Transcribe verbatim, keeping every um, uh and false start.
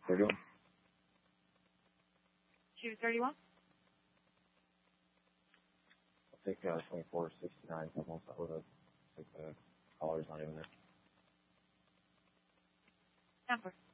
thirty-one. two thirty-one. I'll take uh, twenty-four sixty-nine. Almost with a like the collar's not even there. Number.